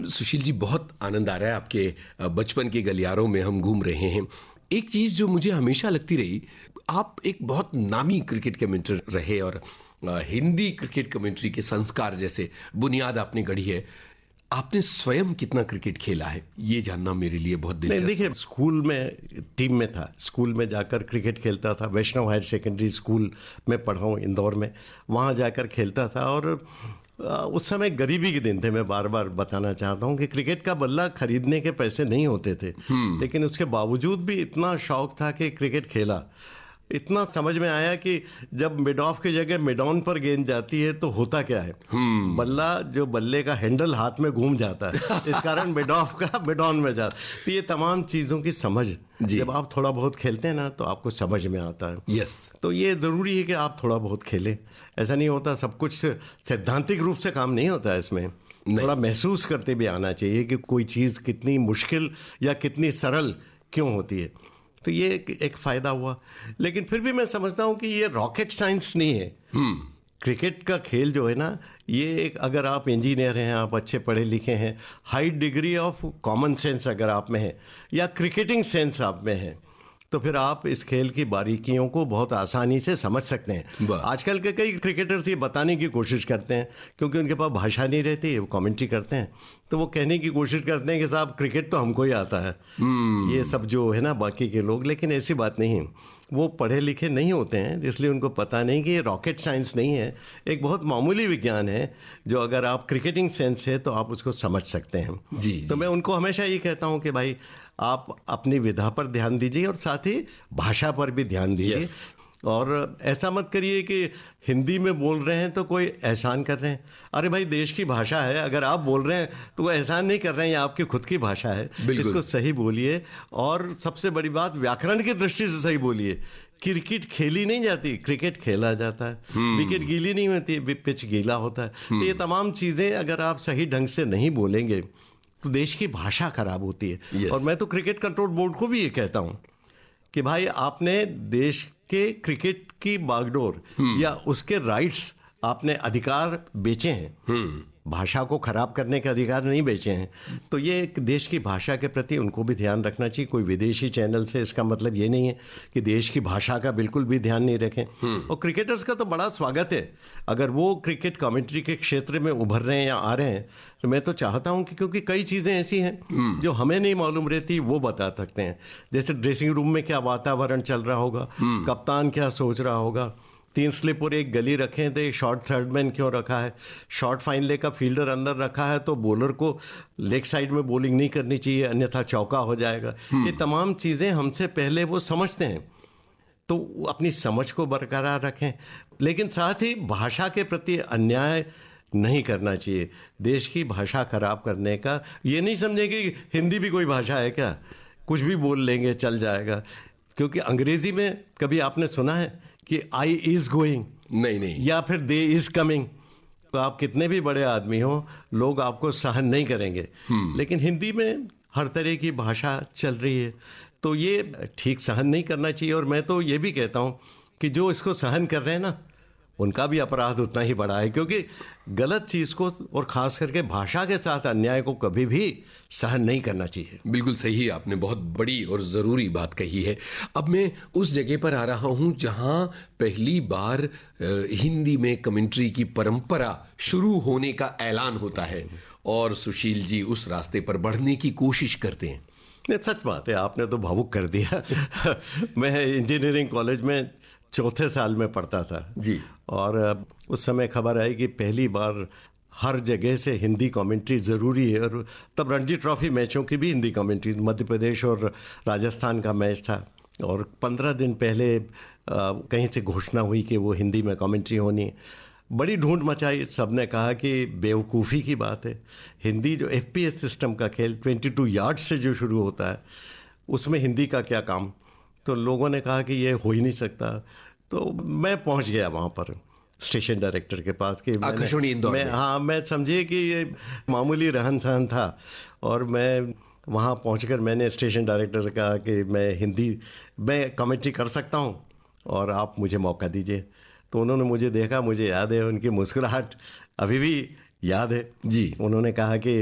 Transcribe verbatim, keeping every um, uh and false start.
सुशील जी, बहुत आनंद आ रहा है, आपके बचपन के गलियारों में हम घूम रहे हैं। एक चीज़ जो मुझे हमेशा लगती रही, आप एक बहुत नामी क्रिकेट कमेंटर रहे और हिंदी क्रिकेट कमेंट्री के संस्कार जैसे बुनियाद आपने गढ़ी है। आपने स्वयं कितना क्रिकेट खेला है, ये जानना मेरे लिए बहुत दिलचस्प है। देखिए, स्कूल में टीम में था, स्कूल में जाकर क्रिकेट खेलता था। वैष्णव हायर सेकेंडरी स्कूल में पढ़ा हूँ इंदौर में, वहाँ जाकर खेलता था। और उस समय गरीबी के दिन थे, मैं बार बार बताना चाहता हूँ कि क्रिकेट का बल्ला खरीदने के पैसे नहीं होते थे, लेकिन उसके बावजूद भी इतना शौक था कि क्रिकेट खेला। इतना समझ में आया कि जब मिड ऑफ की जगह मिड ऑन पर गेंद जाती है तो होता क्या है, बल्ला जो बल्ले का हैंडल हाथ में घूम जाता है, इस कारण मिड ऑफ का मिड ऑन में जाता। तो ये तमाम चीज़ों की समझ जब आप थोड़ा बहुत खेलते हैं ना तो आपको समझ में आता है। यस, तो ये ज़रूरी है कि आप थोड़ा बहुत खेलें। ऐसा नहीं होता, सब कुछ सैद्धांतिक रूप से काम नहीं होता है इसमें। थोड़ा महसूस करते भी आना चाहिए कि कोई चीज़ कितनी मुश्किल या कितनी सरल क्यों होती है। तो ये एक, एक फ़ायदा हुआ। लेकिन फिर भी मैं समझता हूँ कि ये रॉकेट साइंस नहीं है। क्रिकेट का खेल जो है ना, ये एक, अगर आप इंजीनियर हैं, आप अच्छे पढ़े लिखे हैं, high degree of common sense अगर आप में है या क्रिकेटिंग सेंस आप में है, तो फिर आप इस खेल की बारीकियों को बहुत आसानी से समझ सकते हैं। आजकल के कई क्रिकेटर्स ये बताने की कोशिश करते हैं, क्योंकि उनके पास भाषा नहीं रहती, वो कमेंट्री करते हैं तो वो कहने की कोशिश करते हैं कि साहब क्रिकेट तो हमको ही आता है, ये सब जो है ना बाकी के लोग। लेकिन ऐसी बात नहीं है, वो पढ़े लिखे नहीं होते हैं, इसलिए उनको पता नहीं कि ये रॉकेट साइंस नहीं है, एक बहुत मामूली विज्ञान है जो अगर आप क्रिकेटिंग सेंस है तो आप उसको समझ सकते हैं। जी, तो जी। मैं उनको हमेशा ये कहता हूँ कि भाई आप अपनी विधा पर ध्यान दीजिए और साथ ही भाषा पर भी ध्यान दीजिए। yes. और ऐसा मत करिए कि हिंदी में बोल रहे हैं तो कोई एहसान कर रहे हैं। अरे भाई, देश की भाषा है, अगर आप बोल रहे हैं तो वो एहसान नहीं कर रहे हैं, ये आपकी खुद की भाषा है, इसको सही बोलिए। और सबसे बड़ी बात, व्याकरण की दृष्टि से सही बोलिए। क्रिकेट खेली नहीं जाती, क्रिकेट खेला जाता है। विकेट गीली नहीं होती, पिच गीला होता है। तो ये तमाम चीज़ें अगर आप सही ढंग से नहीं बोलेंगे तो देश की भाषा खराब होती है। yes. और मैं तो क्रिकेट कंट्रोल बोर्ड को भी ये कहता हूँ कि भाई आपने देश के क्रिकेट की बागडोर या उसके राइट्स, आपने अधिकार बेचे हैं, भाषा को खराब करने के अधिकार नहीं बेचे हैं। तो ये एक देश की भाषा के प्रति उनको भी ध्यान रखना चाहिए। कोई विदेशी चैनल से इसका मतलब ये नहीं है कि देश की भाषा का बिल्कुल भी ध्यान नहीं रखें। और क्रिकेटर्स का तो बड़ा स्वागत है अगर वो क्रिकेट कमेंट्री के क्षेत्र में उभर रहे हैं या आ रहे हैं। तो मैं तो चाहता हूं कि, क्योंकि कई चीज़ें ऐसी हैं जो हमें नहीं मालूम रहती, वो बता सकते हैं। जैसे ड्रेसिंग रूम में क्या वातावरण चल रहा होगा, कप्तान क्या सोच रहा होगा, तीन स्लिप और एक गली रखें तो शॉर्ट थर्ड मैन क्यों रखा है, शॉर्ट फाइन ले का फील्डर अंदर रखा है तो बॉलर को लेग साइड में बॉलिंग नहीं करनी चाहिए, अन्यथा चौका हो जाएगा। ये तमाम चीज़ें हमसे पहले वो समझते हैं, तो अपनी समझ को बरकरार रखें। लेकिन साथ ही भाषा के प्रति अन्याय नहीं करना चाहिए। देश की भाषा खराब करने का ये नहीं समझे कि हिंदी भी कोई भाषा है क्या, कुछ भी बोल लेंगे चल जाएगा। क्योंकि अंग्रेजी में कभी आपने सुना है कि आई इज गोइंग? नहीं नहीं। या फिर दे इज कमिंग? तो आप कितने भी बड़े आदमी हो, लोग आपको सहन नहीं करेंगे। लेकिन हिंदी में हर तरह की भाषा चल रही है, तो ये ठीक सहन नहीं करना चाहिए। और मैं तो ये भी कहता हूँ कि जो इसको सहन कर रहे हैं ना, उनका भी अपराध उतना ही बड़ा है, क्योंकि गलत चीज़ को और ख़ास करके भाषा के साथ अन्याय को कभी भी सहन नहीं करना चाहिए। बिल्कुल सही, आपने बहुत बड़ी और ज़रूरी बात कही है। अब मैं उस जगह पर आ रहा हूं जहां पहली बार हिंदी में कमेंट्री की परंपरा शुरू होने का ऐलान होता है और सुशील जी उस रास्ते पर बढ़ने की कोशिश करते हैं। नहीं, सच बात है, आपने तो भावुक कर दिया। मैं इंजीनियरिंग कॉलेज में चौथे साल में पढ़ता था जी, और उस समय खबर आई कि पहली बार हर जगह से हिंदी कमेंट्री ज़रूरी है। और तब रणजी ट्रॉफी मैचों की भी हिंदी कमेंट्री, मध्य प्रदेश और राजस्थान का मैच था, और पंद्रह दिन पहले आ, कहीं से घोषणा हुई कि वो हिंदी में कमेंट्री होनी है। बड़ी ढूंढ मचाई, सबने कहा कि बेवकूफ़ी की बात है। हिंदी जो एफ पी एस सिस्टम का खेल बाईस यार्ड से जो शुरू होता है, उसमें हिंदी का क्या काम। तो लोगों ने कहा कि ये हो ही नहीं सकता। तो मैं पहुंच गया वहाँ पर स्टेशन डायरेक्टर के पास कि आकाशवाणी इंदौर मैं में। हाँ, मैं समझिए कि ये मामूली रहन सहन था। और मैं वहाँ पहुंचकर मैंने स्टेशन डायरेक्टर से कहा कि मैं हिंदी में कमेंट्री कर सकता हूँ और आप मुझे मौका दीजिए। तो उन्होंने मुझे देखा, मुझे याद है उनकी मुस्कुराहट अभी भी याद है जी। उन्होंने कहा कि